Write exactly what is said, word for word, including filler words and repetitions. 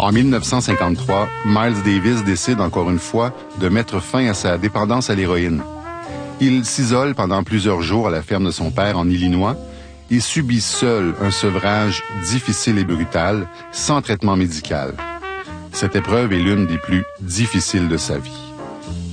En mille neuf cent cinquante-trois, Miles Davis décide encore une fois de mettre fin à sa dépendance à l'héroïne. Il s'isole pendant plusieurs jours à la ferme de son père en Illinois et subit seul un sevrage difficile et brutal, sans traitement médical. Cette épreuve est l'une des plus difficiles de sa vie.